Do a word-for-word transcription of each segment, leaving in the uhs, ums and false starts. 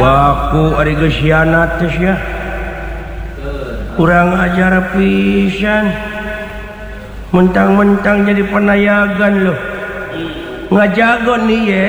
baku ari geus hianat teh ya. Kurang ajar pisan. Mentang-mentang jadi penayagan loh. Ngajagon nih ya.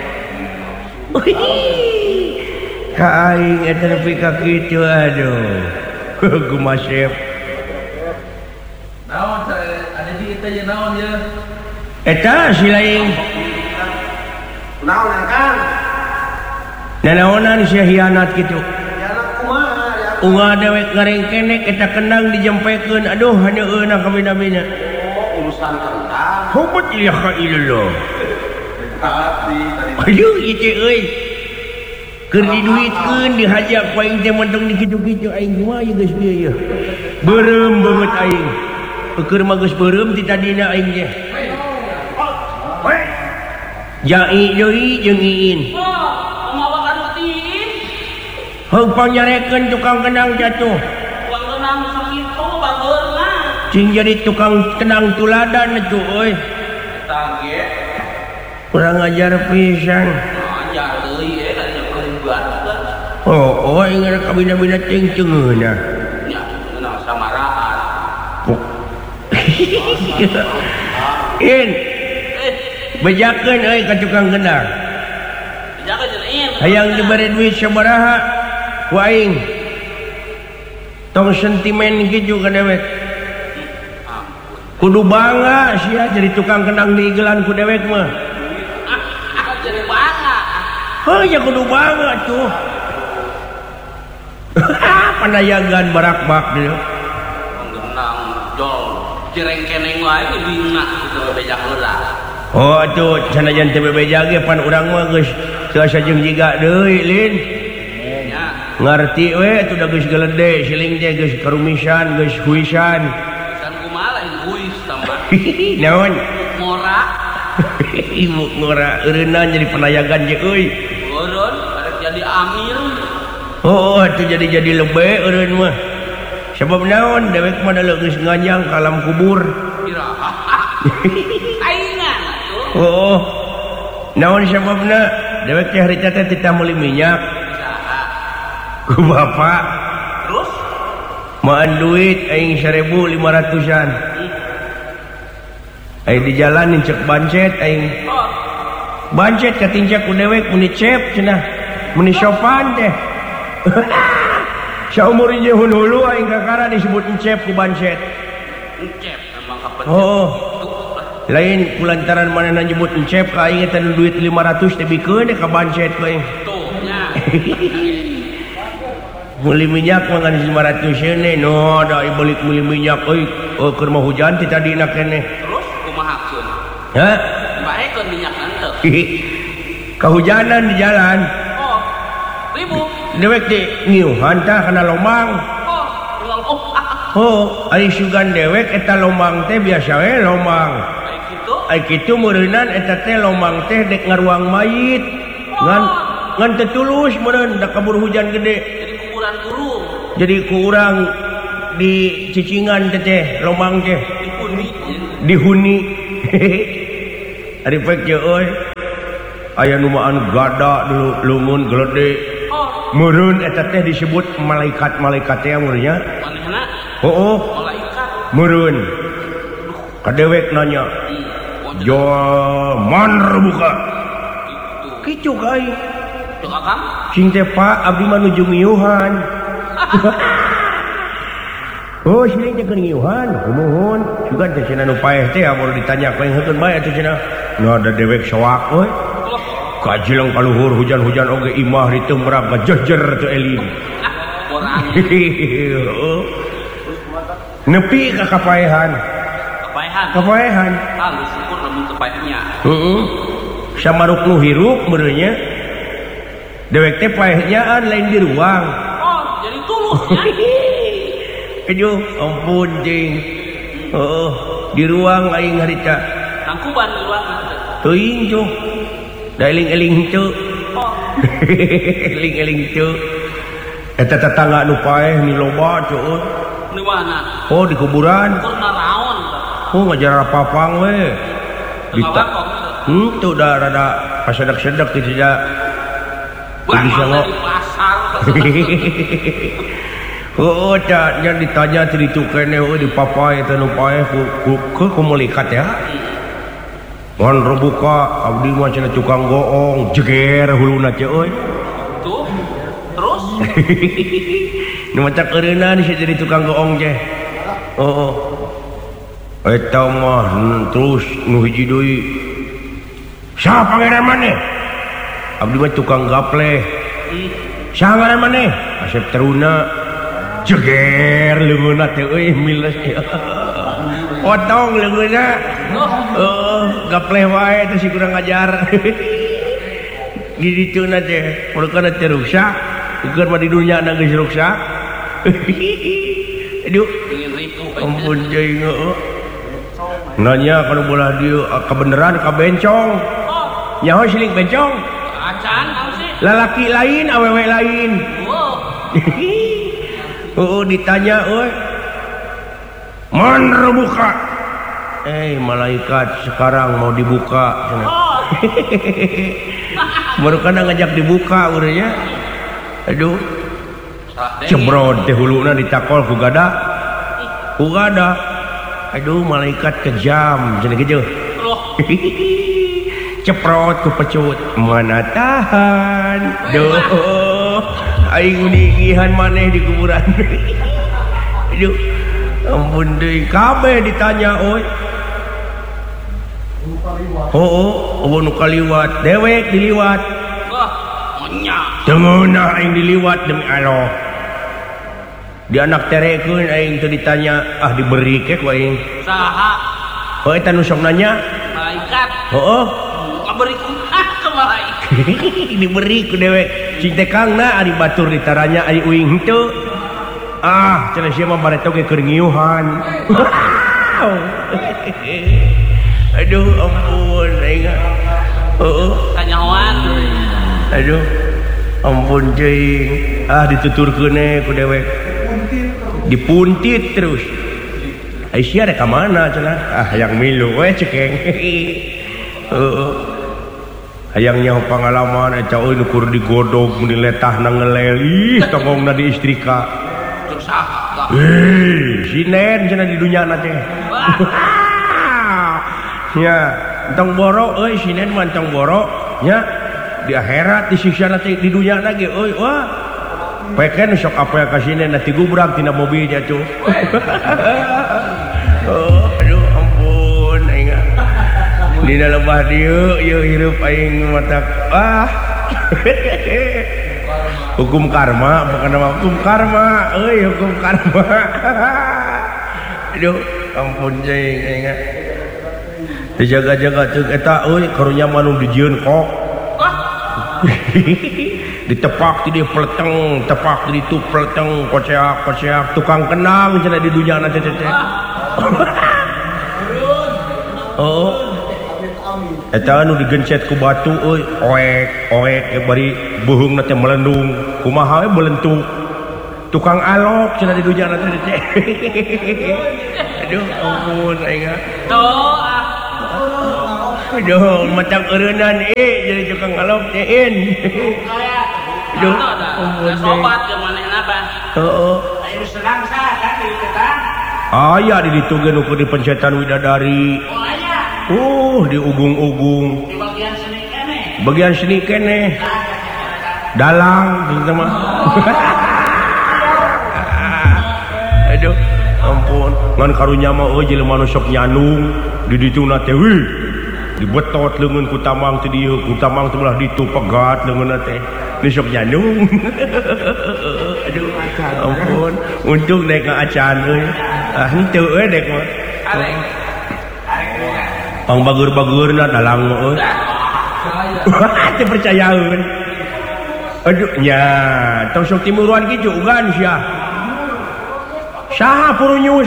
Ka aing eta nepi ka kitu aduh. Gumasep. Naon ada di eta ye naon ya? Eta si lain. Naon kan? Nanaonan sia hianat kitu. Hianat kumaha ya? Unga dewek ngarengkenek eta kenang dijempekeun. Aduh haneueuna ka bina-bina. Oh, urusan kendang. Hubut ilah ka ilallah. Tapi tadi Aduh ieu euy. Keur diduitkeun dihajak ku aing teh montong dikitu-kitu aing kumaha ye geus bieu. Beureum banget aing. Keur mah geus beureum ti tadina aing teh. Jai deui jeung iin. Heug panyarekeun tukang kenang jatuh. Tukang kenang sakitu bageurna. Cing jadi tukang kenang tuladan atuh euy. Eta ge Kurang ajar pisan. ajar deui eta keungguan. Oh, oh ingat ka bina-bina cing cengeuna. Nya kenal samaraan. In, Eh, bejakeun euy ka tukang kenang. jaga jeung Hayang diberi duit sabaraha ku aing. Tong sentimen kitu ka dewek. Kudu bangga sia jadi tukang kenang diigelan ku dewek mah. Ah, jadi bangga. Heuh ya kudu bangga tuh. Panayagan barak-bak dia. Kenang jol cirengkeneng wae dina kitu bejak heula. Oh atuh sanajan teu bebeja ge pan urang mah geus teu asa jeung jiga deui lin. Nya Ngarti we atuh da geus gelede siling teh geus karumisan geus huisan. pisan kumaha lain huis tambah. Naon? Ngora, Ibu ngora eureuna jadi penayagan je euy. urun arek jadi amir. Oh atuh jadi-jadi lebe eureun mah. Sebab naon dewek mah da geus nganjang ka alam kubur. Kiraha. Aingan atuh. Oh. Naon sababna? Dewek teh harita teh titah meuli minyak Saha? ku bapak. Terus Maan duit aing seribu lima ratusan. Aing di jalan cek bancet aing. oh, Bancet katincak ku dewek muni cep cenah. Muni sopan teh. Saumur ieu hulu aing kakara disebut encep ku bancet. encep emang kapan Oh. Lain kulantaran manehna nyebut encep ka aing eta duit lima ratus teh bikeun ka bancet ku aing. tuh nya. Muli minyak mah ngan lima ratus ene no da balik muli minyak euy oh, keur mah hujan ti tadina keneh. Terus kumahakeun? Hah? Baekeun minyak henteu. Kehujanan di jalan. Oh, ribu. Dewek teh ngiuhan tah kana lomang. Oh, tinggal oh, ah, Oh, ari sugan dewek eta lomang teh biasa we lomang. kayak gitu. Ai kitu meureunan eta teh lomang teh dek ngaruang mayit. Ngan ngan teu tulus meureun da kabur hujan gede. Jadi kuburan burung. Jadi ku urang di cicingan teh teh lomang teh Dihuni. dihuni. Ari pek ye euy. Aya nu maan gada dulu lumun gelede. Oh, Meureun eta teh disebut malaikat-malaikat teh meureunnya. manehna Heuh, malaikat. meureun. Kadewek nanya, Hmm. "Jo, man buka?" Gitu. Kicu ka aing. Tuh Akang. Cing teh Pak, abdi mah nuju ngiuhan. Oh, sini teh keur ngiuhan, kumohon. Sugan teh cenah nu paeh teh amun ditanya ku aing heukeun bae atuh cenah. Nu ada dewek soak euy. Kajilang kaluhur hujan-hujan oge imah di temrak gajejer tu elin. Orang Nepi ka kapaehan. kepaehan. Kapaehan. Ah, lu syukur lamun kepaehnya. Heeh. Samaruk nu hirup beureunya. Dewek teh paehnyaan lain di ruang. Oh, jadi tulusnya. Aduh, ampun cing. Heeh, di ruang aing harita. Tangkuban di ruangan. Teuing tuh. Da eling-eling teu. Oh, Eling-eling teu. Eta tetangga nu paeh ni loba cuy. di mana? Oh di kuburan. Ukur naraon. Oh ngajar papang we. Tengah Dita. wakong. Hmm tuh da rada pasedak-sedak gitu ya. bisa Wah, ngok. di pasar. Oh, dah yang ditanya tadi tu kene oh di papai tanu pae ku ku ku, ku melikat ya. Ngan rebuka abdi mah cenah tukang goong jeger huluna teh euy. Tuh. Terus Nu macam eureuna di jadi tukang goong teh. Oh. Eta mah hmm, terus nu hiji deui. Saha pangeran maneh? Abdi mah tukang gapleh. Saha ngaran maneh? Asep Teruna. Jeger leungeunna teh euy miles. Potong leungeunna. Oh, gapleh wae teh si kurang ajar. Di dituna teh, purukana teh rusak. Ukur mah di dunya na geus rusak. Aduh, ingin ribu. ampun deui ngeueuh. Nanya kalau bola dia kebenaran ka bencong. Oh, Nyaho siling bencong. acan naon sih? Lalaki lain, awewe lain. Wow. Oh, ditanya euy. Man rebuka. Eh, malaikat sekarang mau dibuka. Oh, Baru kana ngajak dibuka urangnya. Aduh, salah deh. cebrod teh huluna ditakol ku gada. Ku gada. Aduh, malaikat kejam cenah kieu. Loh, Ceprot ku pecut. Mana tahan. Duh. Aing digihan maneh di kuburan. Aduh. Ampun deui kabeh ditanya euy. Oh, oh, nu kaliwat, dewek diliwat. wah, menyak. Tengeuna aing diliwat demi Allah. Di anak terekeun aing teu ditanya, ah diberi ke ku aing. Saha? Oh eta nu sok nanya. Malaikat. Heuh. Ngaberi kumaha ke malaikat. Diberi ku dewek. Cing teh kangna ari batur ditaranya ari uing henteu. Ah, cenah sia mah bareto ge keur ngiuhan. Aduh, ampun aing. Heuh. Kanyawan. Aduh, ampun cing. Ah dituturkeun we ku dewek. Dipuntit terus. Aisyah ada ke mana cenah? Ah yang milu we cekeng. Heeh. Hayang nyaho pengalaman eta euy nu kur digodog mun diletahna ngelel. Ih, tongongna diistrika. Terus saha? Eh, sinen cenah di dunyana teh. Ya, tong borok euy sinen mah tong borok nya. Di akhirat disiksa nanti di dunia lagi euy wah peken sok apa ka sini nanti gubrak tina mobil jatuh. Oh aduh ampun aing dina lembah dieu ieu hirup aing mata ah hukum karma bukan nama hukum karma euy hukum karma. Aduh ampun cing aing dijaga-jaga ceuk eta euy karunya manu dijieun kok. Ditepak di dia peleteng, tepak di itu peleteng, koceak koceak, tukang kenang cenah di dunia nanti teh. Oh, eta anu digencet ku batu, euy, oek oek bari beuheung na teh melendung, kumaha we belentuk, tukang alok cenah di dunia nanti teh. Aduh, ampun aing. Doa. Aduh, macam eureunnan eh jadi tukang alok teh. Aduh, ampun sobat ke manehna Pak. Heeh. Ayo sedang saja di kita. Aya di ditu ge nu dipencetan widadari. Oh aya. Uh, di ugung-ugung. Di bagian seni kene. Bagian sini kene. Dalang gitu mah. Aduh, ampun. Ngan karunya mah euy jelema nu sok nyanung di dituna teh wih. Dibetot leungeun ku tamang teh dieu, ku tamang teh belah ditu pegat leungeunna teh. Ni sok nyanung. Aduh, ampun. Untung dek ka acan euy. Ah henteu euy dek mah. Arek. Pang bagur-bagurna dalang mah euy. Teu percayaeun. Aduh nya, tong sok timuruan kitu ugan sia. Saha purunyus?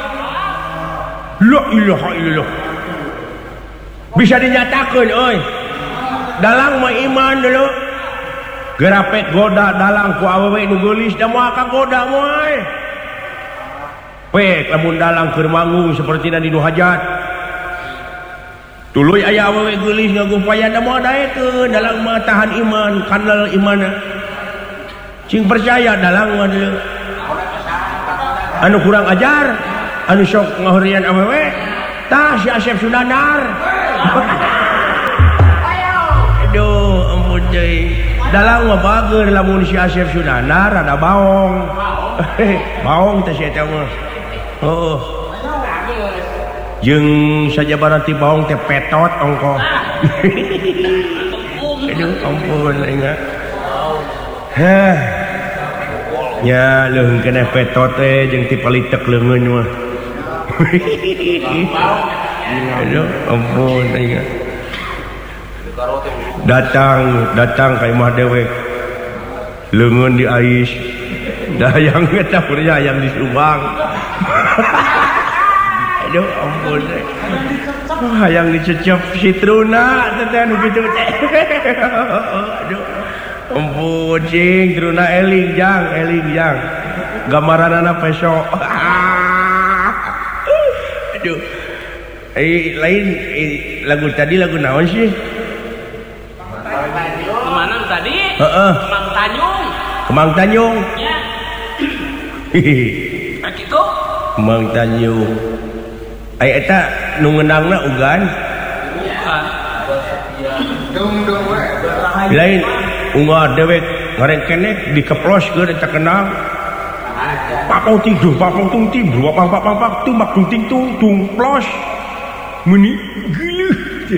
La ilaha illallah. Bisa dinyatakan euy. Dalang mah iman dulu. Gerapet goda dalang ku awewe nu geulis da moal kagoda moal. Pek lamun dalang keur manggung sapertina di nu hajat. tuluy aya awewe geulis ngagupaya da moal daekeun dalang mah tahan iman kandel imanna cing percaya dalang mah anu kurang ajar anu sok ngahurian awewe tah si Asep Sunandar aduh ampun deui dalang mah bageun lamun si Asep Sunandar rada baong baong teh si eta mah heuh jeung sajabarati baong teh petot ongko aduh ampun ingat hah nya leung keneh petot teh jeung ti palitek leungeun mah aduh ampun ingat datang datang ka imah dewek leungeun di ais dayang eta pria yang di Subang aduh ampun hayang dicecep Citruna teh anu kitu teh aduh ampun cing Truna eling jang eling jang gambaranana peso aduh eh lain eh, lagu tadi lagu naon sih kemana tadi heeh Kemang Tanjung Kemang Tanjung ya nah gitu Kemang Tanjung ai eta nu ngeunangna ugan lain unggal dewek ngareng keneh dikeploskeun eta kenang papau tidur papau tung tidur papau papau papau tumbak tung ting tung tung plos meuni geueuh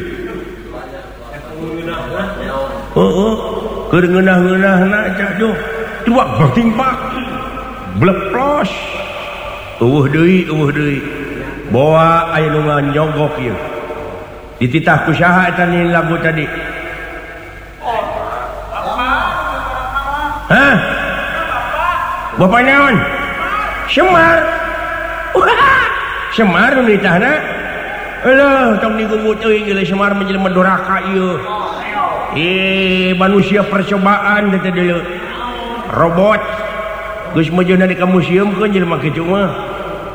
heeh keur ngeunah-ngeunahna cak duh tuak berting pak blek plos eueuh deui eueuh deui bawa aya nu nganyogok ieu dititah ku saha eta ni lagu tadi hah bapak naon Semar Semar nu ditahna eueuh tong digunggut euy geus Semar menjelema doraka ieu eh manusia percobaan teh deuleu robot geus mejuna di ka museumkeun jelema kitu mah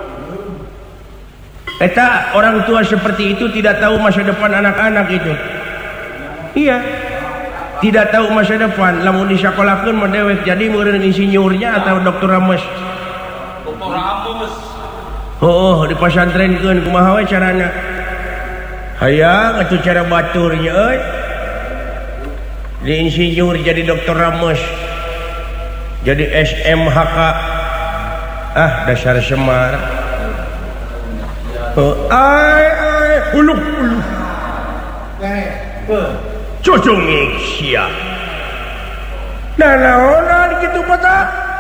eta orang tua seperti itu tidak tahu masa depan anak-anak itu iya tidak tahu masa depan lamun disakolahkeun mah dewek jadi meureun insinyurnya atau dokter Rames dokter Rames oh di pasantrenkeun kumaha we carana hayang atuh cara baturnya euy di insinyur jadi dokter Rames jadi S M H K ah dasar Semar oh, ai ai uluk uluk cocongik sia nah naonan kitu pata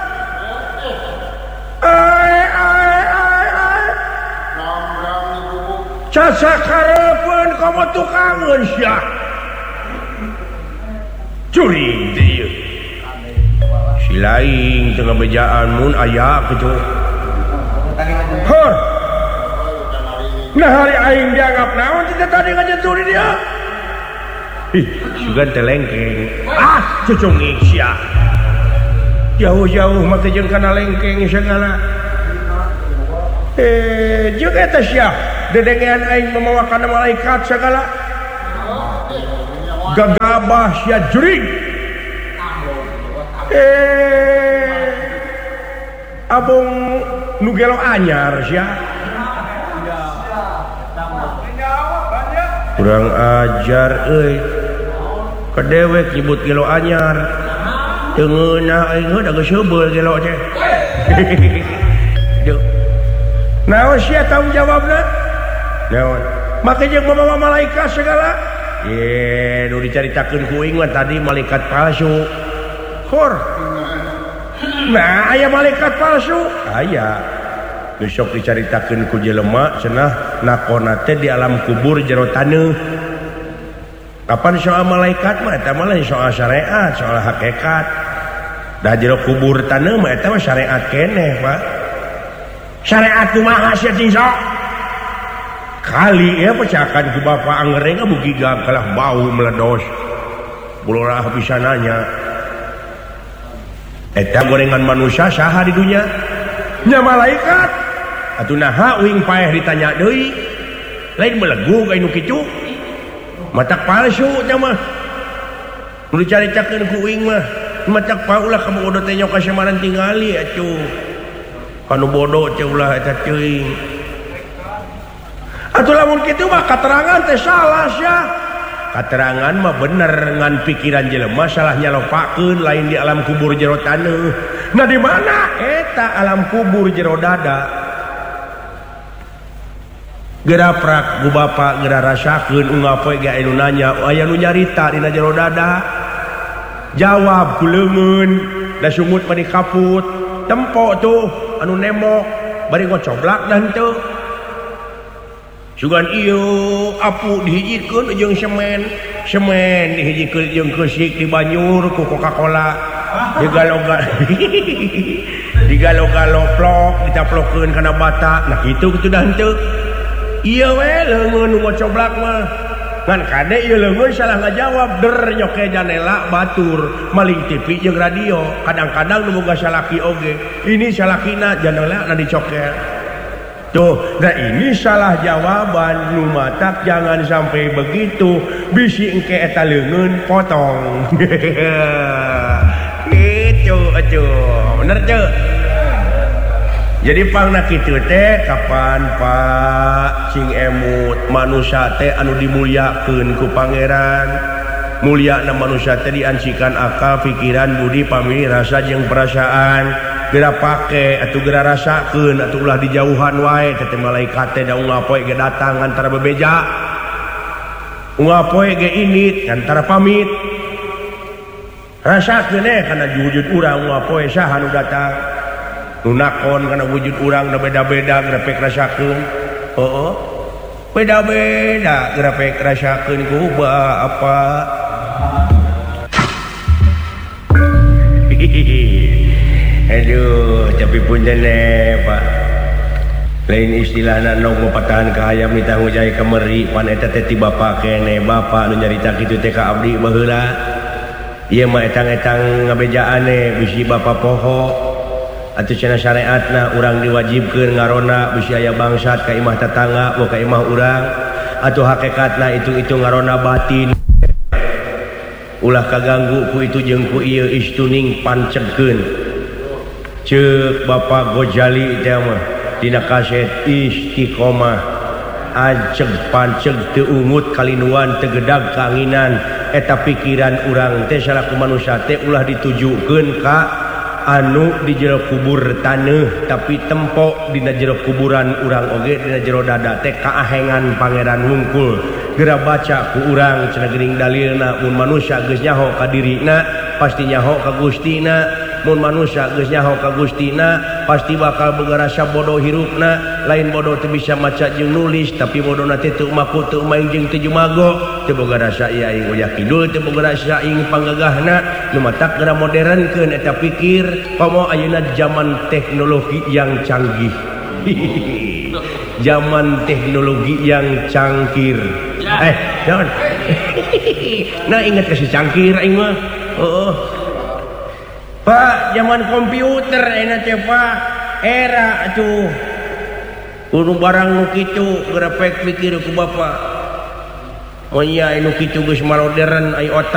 ai ai ai ai caca karepeun ka tukangeun sia curi dieu si laing teu ngabejaan mun aya kitu heuh nah hari aing dianggap naon tidak tadi ngajenturi dia ih sugan telengkeng ah cocongik sia jauh-jauh maka jeung kana lengkeng segala eh jeung eta sia dedengean aing mamawa kana malaikat segala gagabah sia jurig eh abong nu gelo anyar sia kurang ajar euy kadewek nyebut gelo anyar teu ngeunah aing da geus heubeul gelo teh duh naon sia tanggung jawabna naon make jeung mamawa malaikat segala ye nu dicaritakeun ku aing mah tadi malaikat palsu hor nah aya malaikat palsu aya besok dicaritakeun ku jelema cenah nakona teh di alam kubur jero taneuh kapan soal malaikat mah eta mah lain soal syariat soal hakikat da jero kubur taneuh mah eta mah syariat keneh Pak syariat kumaha sia cing sok kali ya pecakan ku bapak anggereng bugi kalah bau meledos bulurah bisa nanya eta gorengan manusia saha di dunia nya malaikat atuh naha uing paeh ditanya deui lain melegu ka anu kitu matak palsu nya mah udah cari-cakeun ku uing mah matak paulah kamu udah teh nyoka samaran tingali atuh kanu bodoh teh ulah eta teuing atuh lamun kitu mah katerangan teh salah sia katerangan mah bener ngan pikiran jelema salah nyalopakeun lain di alam kubur jero taneuh nah di mana eta alam kubur jero dada gera prak ku bapa gera rasakeun unggal poe ge anu nanya aya nu nyarita dina jero dada jawab ku leungeun da sumut bari kaput tempo tuh anu nemok bari ngocoblak dan teu sugan ieu apu dihijikeun jeung semen semen dihijikeun jeung keusik di banyur ku Coca-Cola digalo-galo digalo-galo plok ditaplokeun kana bata nah kitu kitu dah henteu iya we leungeun ngocoblak mah ngan kade ieu leungeun salah ngajawab der nyoke janela batur maling T V jeung radio kadang-kadang nu boga salaki oge ini salakina janela na dicokel tuh nah ini salah jawaban nu matak jangan sampai begitu bisi engke eta leungeun potong gitu atuh bener teu jadi pangna kitu teh kapan Pak cing emut manusia teh anu dimuliakeun ku pangeran mulia na manusia teh diancikan akal pikiran budi pamili rasa jeung perasaan geura pake atuh geura rasakeun atuh ulah dijauhan wae teh malaikat teh da unggal poe ge datang antara bebeja unggal poe ge init antara pamit rasakeun eh kana wujud urang unggal poe saha nu datang nunakon karena wujud orang da beda-beda grafik rasakeun heeh beda-beda grafik rasakeun ku apa aduh tapi punten Pak lain istilahna nog mapatahan ka hayam ditanggung jai kameri pan eta teh ti bapa kene bapa nu nyarita kitu teh ka abdi baheula ieu mah etang-etang ngabejaane bisi bapa poho atuh cenah syariatna urang diwajibkeun ngarona bisi aya bangsat ka imah tetangga boh ka imah urang atuh hakikatna itu itu ngarona batin ulah kaganggu ku itu jeung ku ieu istuning pancegkeun ceuk Bapak Ghazali teh mah dina kaset Istiqomah ajeg panceg teu ungut kalinuan teu gedag kaanginan eta pikiran urang teh salaku manusia teh ulah ditujukeun ka anu di jero kubur taneuh tapi tempo dina jero kuburan urang oge dina jero dada teh kaahengan pangeran wungkul geura baca ku urang cenah geuning dalilna mun manusia geus nyaho ka dirina pasti nyaho ka Gustina mun manusia geus nyaho ka Gustina pasti bakal boga rasa bodoh hirupna lain bodoh teu bisa maca jeung nulis tapi bodohna teh teu maku teu main jeung teu jumago teu boga rasa ieu aing uyah kidul teu boga rasa aing panggagahna nu matak geura modernkeun eta pikir pamo ayeuna zaman teknologi yang canggih zaman teknologi yang cangkir eh jangan nah ingat kasih cangkir aing mah heeh Pak zaman komputer enak teh Pak era atuh kudu barang nu kitu geura pek pikir ku Bapak oh iya anu kitu geus modern ai otak